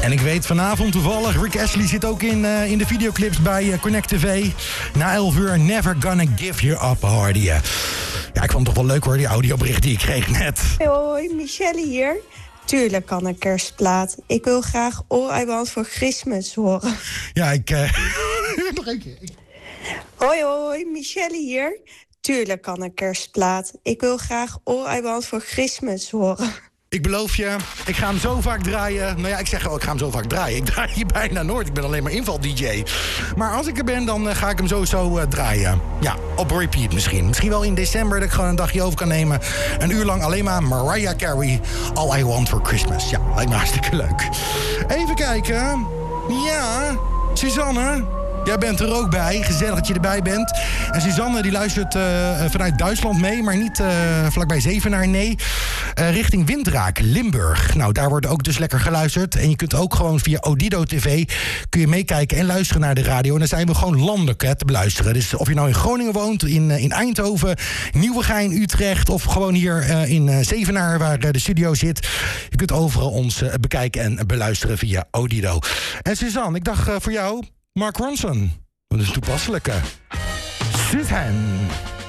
En ik weet vanavond toevallig, Rick Astley zit ook in de videoclips bij Connect TV. Na 11 uur, Never Gonna Give You Up, hoorde je. Ja, ik vond het toch wel leuk hoor, die audiobericht die ik kreeg net. Hoi, Michelle hier. Tuurlijk kan een kerstplaat. Ik wil graag All I Want For Christmas horen. Ja, nog één keer. Hoi, Michelle hier. Tuurlijk kan een kerstplaat. Ik wil graag All I Want For Christmas horen. Ik beloof je, ik ga hem zo vaak draaien. Nou ja, ik zeg ik ga hem zo vaak draaien. Ik draai hier bijna nooit. Ik ben alleen maar inval-dj. Maar als ik er ben, dan ga ik hem sowieso draaien. Ja, op repeat misschien. Misschien wel in december dat ik gewoon een dagje over kan nemen. Een uur lang alleen maar Mariah Carey. All I Want For Christmas. Ja, lijkt me hartstikke leuk. Even kijken. Ja, Suzanne. Jij bent er ook bij. Gezellig dat je erbij bent. En Suzanne die luistert vanuit Duitsland mee, maar niet vlakbij Zevenaar, nee. Richting Windraak, Limburg. Nou, daar wordt ook dus lekker geluisterd. En je kunt ook gewoon via Odido TV kun je meekijken en luisteren naar de radio. En dan zijn we gewoon landelijk te beluisteren. Dus of je nou in Groningen woont, in Eindhoven, Nieuwegein, Utrecht of gewoon hier in Zevenaar waar de studio zit. Je kunt overal ons bekijken en beluisteren via Odido. En Suzanne, ik dacht voor jou Mark Ronson. Dat is een toepasselijke. Suzanne.